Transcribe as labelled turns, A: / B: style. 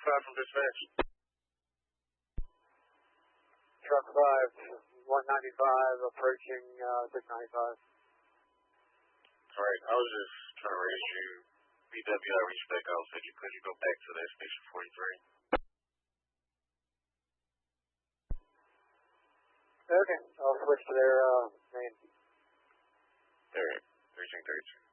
A: 5 from dispatch.
B: Truck 5, 195, approaching 695.
A: Alright, I was just trying to raise you. BW, I reached back out, said could you go back to that station 43?
B: Okay, I'll switch to their main.
A: Alright, reaching 32.